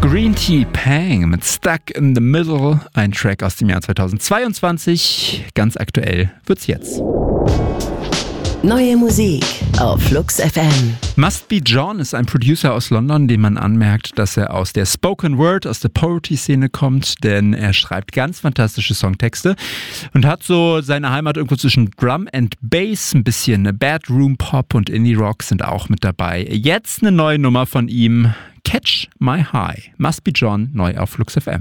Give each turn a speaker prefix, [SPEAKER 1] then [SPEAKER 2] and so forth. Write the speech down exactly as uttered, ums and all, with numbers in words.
[SPEAKER 1] Green Tea Pang mit Stuck in the Middle, ein Track aus dem Jahr zweitausendzweiundzwanzig. Ganz aktuell wird's jetzt.
[SPEAKER 2] Neue Musik auf Flux F M.
[SPEAKER 1] Must Be John ist ein Producer aus London, dem man anmerkt, dass er aus der Spoken Word, aus der Poetry-Szene kommt, denn er schreibt ganz fantastische Songtexte und hat so seine Heimat irgendwo zwischen Drum and Bass, ein bisschen Bedroom Pop und Indie Rock sind auch mit dabei. Jetzt eine neue Nummer von ihm, Catch My High. Must Be John, neu auf Flux F M.